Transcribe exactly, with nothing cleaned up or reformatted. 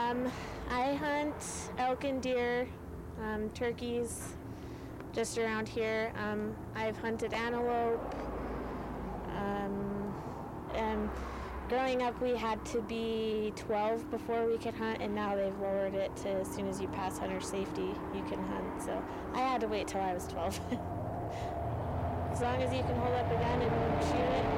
Um, I hunt elk and deer, um, turkeys, just around here. Um, I've hunted antelope. Um, and growing up, we had to be twelve before we could hunt, and now they've lowered it to as soon as you pass hunter safety, you can hunt. So I had to wait till I was twelve. As long as you can hold up a gun and shoot it,